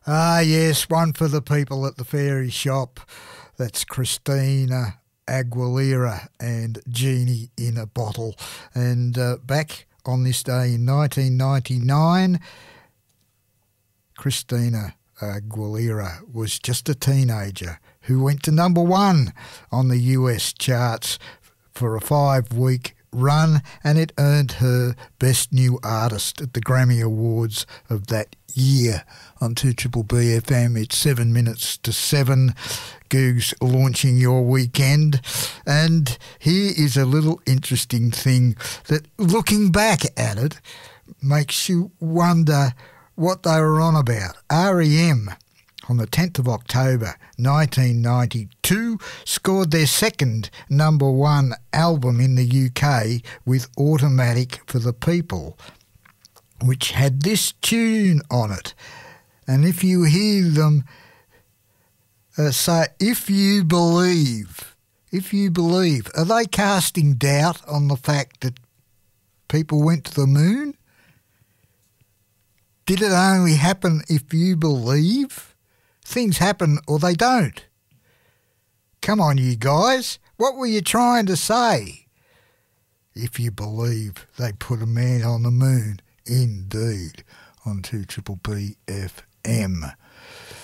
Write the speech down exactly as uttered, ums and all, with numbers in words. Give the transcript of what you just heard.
Ah, yes, one for the people at the fairy shop. That's Christina Aguilera and Genie in a Bottle. And uh, back on this day in nineteen ninety-nine, Christina Aguilera was just a teenager who went to number one on the U S charts for a five-week run, and it earned her Best New Artist at the Grammy Awards of that year. On two Triple B F M, it's seven minutes to seven. Goog's launching your weekend. And here is a little interesting thing that, looking back at it, makes you wonder what they were on about. R E M, on the tenth of October nineteen ninety-two, scored their second number one album in the U K with Automatic for the People, which had this tune on it. And if you hear them uh, say, if you believe, if you believe, are they casting doubt on the fact that people went to the moon? Did it only happen if you believe? Things happen or they don't. Come on, you guys. What were you trying to say? If you believe they put a man on the moon, indeed, on two Triple B F M.